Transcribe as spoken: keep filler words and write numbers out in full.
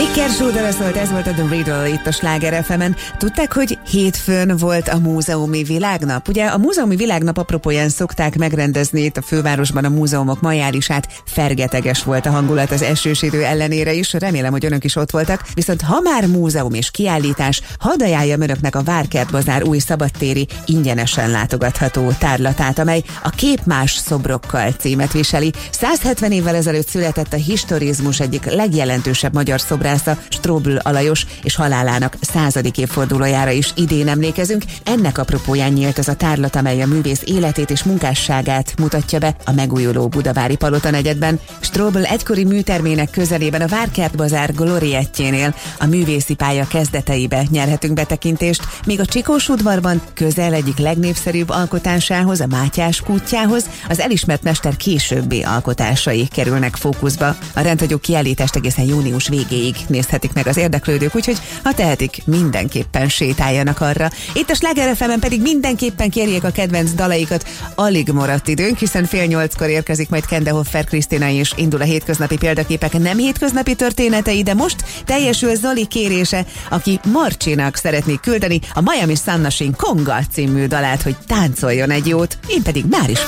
Kersódara szólt, ez volt a The Riddle itt a Sláger ef emen. Tudták, hogy hétfőn volt a múzeumi világnap? Ugye a múzeumi világnap apropóján szokták megrendezni itt a fővárosban a múzeumok majárisát. Fergeteges volt a hangulat az esős idő ellenére is, remélem, hogy önök is ott voltak. Viszont ha már múzeum és kiállítás, hadd ajánljam önöknek a Várkert Bazár új szabadtéri, ingyenesen látogatható tárlatát, amely a Képmás szobrokkal címet viseli. száz hetven évvel ezelőtt született a historizmus egyik legjelentősebb magyar szobrásza, Strobl Alajos, és halálának századik évfordulójára is idén emlékezünk. Ennek apropóján nyílt az a tárlat, amely a művész életét és munkásságát mutatja be a megújuló budavári Palota negyedben. Strobl egykori műtermének közelében a Várkert Bazár gloriettjénél, a művészi pálya kezdeteibe nyerhetünk betekintést, míg a Csikós udvarban közel egyik legnépszerűbb alkotásához, a Mátyás kútjához, az elismert mester későbbi alkotásai kerülnek fókuszba. A rendhagyó kiállítást egészen június végéig nézhetik meg az érdeklődők, úgyhogy ha tehetik, mindenképpen sétáljanak arra. Itt a Sláger ef emen pedig mindenképpen kérjék a kedvenc dalaikat. Alig maradt időnk, hiszen fél nyolckor érkezik majd Kendehoffer Krisztina, és indul a hétköznapi példaképek nem hétköznapi történetei, de most teljesül Zoli kérése, aki Marcsinak szeretné küldeni a Miami Sun Machine Conga című dalát, hogy táncoljon egy jót. Én pedig már is